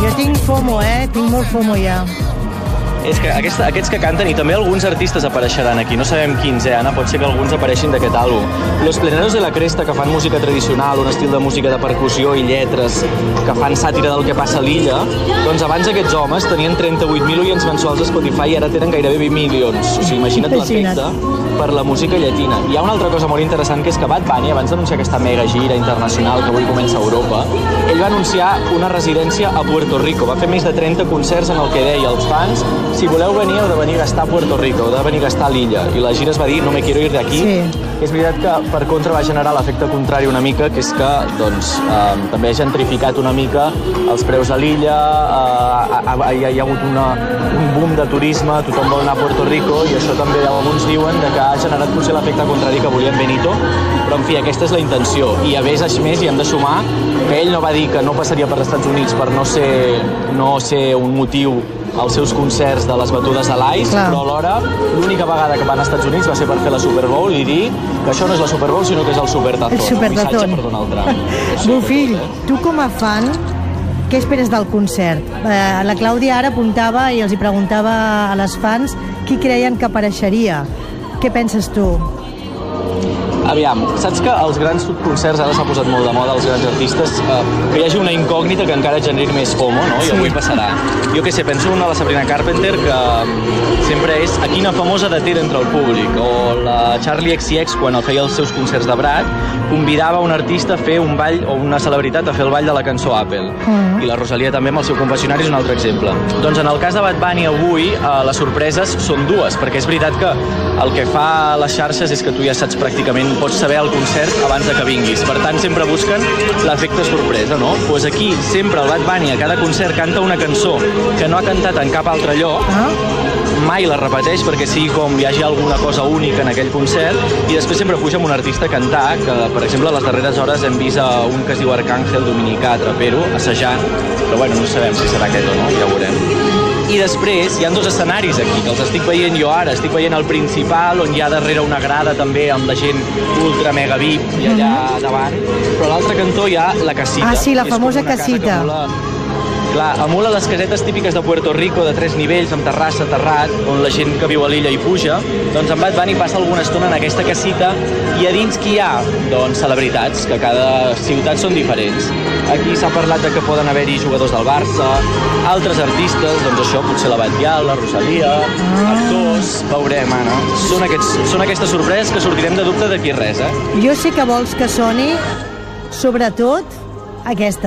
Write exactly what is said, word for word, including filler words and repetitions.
Jo tinc FOMO, eh? Tinc molt FOMO ja. És que aquesta, aquests que canten, i també alguns artistes apareixeran aquí, no sabem quins, eh, Anna? Pot ser que alguns apareixin d'aquest àlbum. Los Pleneros de la Cresta, que fan música tradicional, un estil de música de percussió i lletres, que fan sàtira del que passa a l'illa, doncs abans aquests homes tenien trenta-vuit mil oients mensuals a Spotify i ara tenen gairebé vint milions. O sigui, imagina't l'efecte per la música llatina. Hi ha una altra cosa molt interessant, que és que Bad Bunny, abans d'anunciar aquesta mega gira internacional que avui comença a Europa, ell va anunciar una residència a Puerto Rico. Va fer més de trenta concerts en el que deia als fans: si voleu venir, heu de venir a gastar a Puerto Rico, heu de venir a gastar a l'illa. I la gira es va dir: no me quiero ir de aquí. Sí. És veritat que per contra va generar l'efecte contrari una mica, que és que doncs, eh, també ha gentrificat una mica els preus a l'illa, eh, hi, ha, hi ha hagut una, un boom de turisme, tothom vol anar a Puerto Rico, i això també alguns diuen de que ha generat potser l'efecte contrari que volien Benito, però en fi, aquesta és la intenció. I a més, a més, hi hem de sumar que ell no va dir que no passaria per Estats Units per no ser, no ser un motiu als seus concerts de les batudes a l'Ice, però alhora l'única vegada que van als Estats Units va ser per fer la Super Bowl i dir que això no és la Super Bowl, sinó que és el Supertazón. El Supertazón. Un missatge per Donald Trump. Bofill, tu com a fan, què esperes del concert? Eh, la Clàudia ara apuntava i els hi preguntava a les fans qui creien que apareixeria. Què penses tu? Aviam, saps que els grans concerts ara s'ha posat molt de moda, els grans artistes, eh, que hi hagi una incògnita que encara generi més FOMO, no? I avui passarà. Jo què sé, penso una de la Sabrina Carpenter, que sempre és a quina famosa deté entre el públic, o la Charlie X C X, quan feia els seus concerts de Brat, convidava un artista a fer un ball, o una celebritat a fer el ball de la cançó Apple. Mm. I la Rosalia també amb el seu confessionari és un altre exemple. Doncs en el cas de Bad Bunny avui, eh, les sorpreses són dues, perquè és veritat que el que fa les xarxes és que tu ja saps pràcticament, pots saber el concert abans de que vinguis. Per tant, sempre busquen l'efecte sorpresa, no? Doncs pues aquí, sempre el Bad Bunny a cada concert canta una cançó que no ha cantat en cap altre lloc, ah? Mai la repeteix perquè sigui com hi hagi alguna cosa única en aquell concert, i després sempre puja amb un artista a cantar, que per exemple a les darreres hores hem vist a un que es diu Arcángel, dominicà, trapero, assajant, però bueno, no sabem si serà aquest o no, ja ho veurem. I després hi ha dos escenaris aquí, que els estic veient jo ara. Estic veient el principal, on hi ha darrere una grada també amb la gent ultra mega V I P i allà davant, però a l'altre cantó hi ha la casita. Ah, sí, la famosa casita. Clar, emula les casetes típiques de Puerto Rico, de tres nivells, amb terrassa, terrat, on la gent que viu a l'illa hi puja. Doncs en Bad Bunny passa alguna estona en aquesta casita, i a dins qui hi ha? Doncs celebritats, que cada ciutat són diferents. Aquí s'ha parlat de que poden haver-hi jugadors del Barça, altres artistes, doncs això, potser la Batllal, la Rosalia, actors, veurem, Anna. Són, aquests, són aquestes sorpreses que sortirem de dubte d'aquí res, eh? Jo sé que vols que soni, sobretot, aquesta.